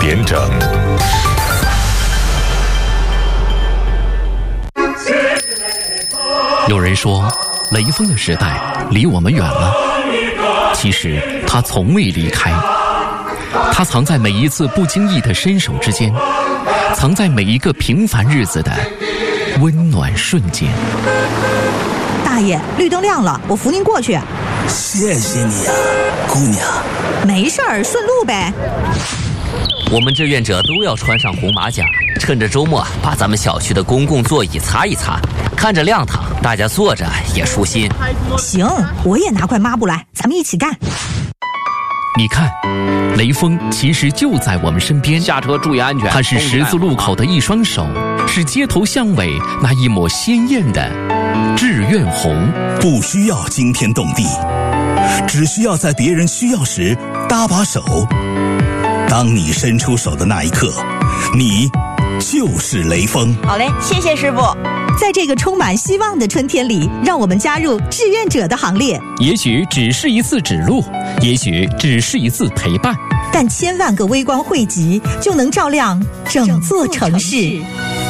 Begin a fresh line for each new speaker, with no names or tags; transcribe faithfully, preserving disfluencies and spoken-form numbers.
点整。
有人说，雷锋的时代离我们远了，其实他从未离开。他藏在每一次不经意的伸手之间，藏在每一个平凡日子的温暖瞬间。
大爷，绿灯亮了，我扶您过去。
谢谢你啊，姑娘。
没事儿，顺路呗。
我们志愿者都要穿上红马甲，趁着周末把咱们小区的公共座椅擦一擦，看着亮堂，大家坐着也舒心。
行，我也拿块抹布来，咱们一起干。
你看，雷锋其实就在我们身边。
下车注意安全。
他是十字路口的一双手，是街头巷尾那一抹鲜艳的志愿红。
不需要惊天动地，只需要在别人需要时搭把手。当你伸出手的那一刻，你就是雷锋。
好嘞，谢谢师傅。
在这个充满希望的春天里，让我们加入志愿者的行列。
也许只是一次指路，也许只是一次陪伴，
但千万个微光汇集，就能照亮整座城市。